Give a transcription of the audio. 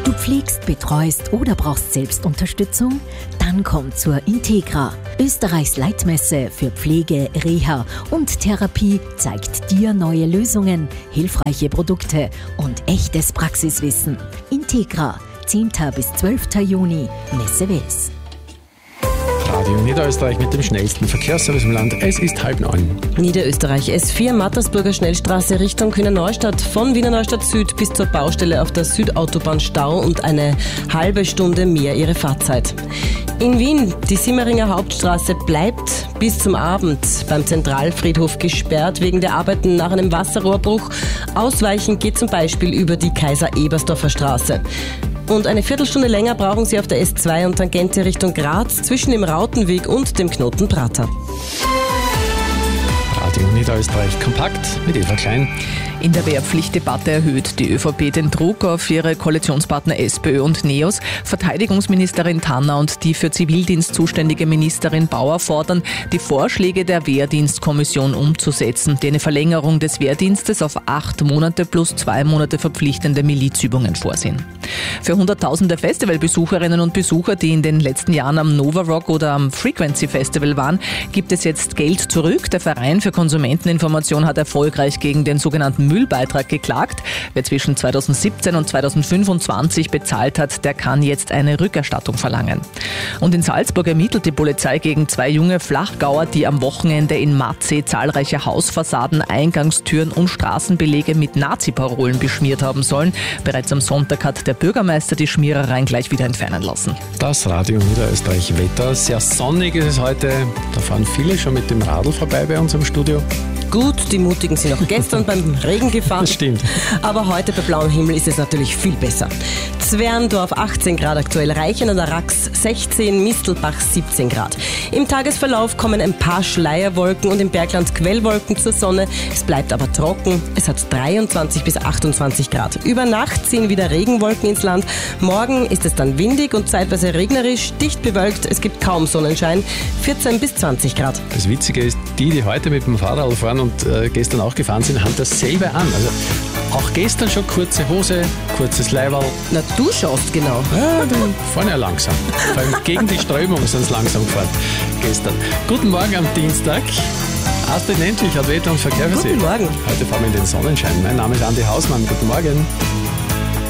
Du pflegst, betreust oder brauchst Selbstunterstützung? Dann komm zur Integra. Österreichs Leitmesse für Pflege, Reha und Therapie zeigt dir neue Lösungen, hilfreiche Produkte und echtes Praxiswissen. Integra, 10. bis 12. Juni, Messe Wels. Radio Niederösterreich mit dem schnellsten Verkehrsservice im Land. Es ist 8:30. Niederösterreich S4 Mattersburger Schnellstraße Richtung Wiener Neustadt. Von Wiener Neustadt Süd bis zur Baustelle auf der Südautobahn Stau und eine halbe Stunde mehr ihre Fahrzeit. In Wien, die Simmeringer Hauptstraße bleibt bis zum Abend beim Zentralfriedhof gesperrt wegen der Arbeiten nach einem Wasserrohrbruch. Ausweichen geht zum Beispiel über die Kaiser-Ebersdorfer Straße. Und eine Viertelstunde länger brauchen Sie auf der S2 und Tangente Richtung Graz zwischen dem Rautenweg und dem Knoten Prater. Radio Niederösterreich kompakt mit Eva Klein. In der Wehrpflichtdebatte erhöht die ÖVP den Druck auf ihre Koalitionspartner SPÖ und NEOS. Verteidigungsministerin Tanner und die für Zivildienst zuständige Ministerin Bauer fordern, die Vorschläge der Wehrdienstkommission umzusetzen, die eine Verlängerung des Wehrdienstes auf 8 Monate plus 2 Monate verpflichtende Milizübungen vorsehen. Für hunderttausende Festivalbesucherinnen und Besucher, die in den letzten Jahren am Nova Rock oder am Frequency Festival waren, gibt es jetzt Geld zurück. Der Verein für Konsumenteninformation hat erfolgreich gegen den sogenannten Müllbeitrag geklagt. Wer zwischen 2017 und 2025 bezahlt hat, der kann jetzt eine Rückerstattung verlangen. Und in Salzburg ermittelt die Polizei gegen 2 junge Flachgauer, die am Wochenende in Matzee zahlreiche Hausfassaden, Eingangstüren und Straßenbelege mit Nazi-Parolen beschmiert haben sollen. Bereits am Sonntag hat der Bürgermeister die Schmierereien gleich wieder entfernen lassen. Das Radio Niederösterreich Wetter. Sehr sonnig ist es heute. Da fahren viele schon mit dem Radl vorbei bei uns im Studio. Gut, die Mutigen sind auch gestern beim Regen gefahren. Das stimmt. Aber heute bei blauem Himmel ist es natürlich viel besser. Zwerndorf 18 Grad aktuell, Reichen an der Rax 16, Mistelbach 17 Grad. Im Tagesverlauf kommen ein paar Schleierwolken und im Bergland Quellwolken zur Sonne. Es bleibt aber trocken. Es hat 23 bis 28 Grad. Über Nacht ziehen wieder Regenwolken ins Land. Morgen ist es dann windig und zeitweise regnerisch, dicht bewölkt. Es gibt kaum Sonnenschein. 14 bis 20 Grad. Das Witzige ist, die heute mit dem Fahrrad fahren und gestern auch gefahren sind, haben dasselbe an. Also auch gestern schon kurze Hose, kurzes Leiberl. Na, du schaust genau. Ja, die fahren ja langsam. Vor allem gegen die Strömung sind sie langsam gefahren gestern. Guten Morgen am Dienstag. Astrid Nentwich hat Wetter und Verkehr für Sie. Guten Morgen. Heute fahren wir in den Sonnenschein. Mein Name ist Andi Hausmann. Guten Morgen.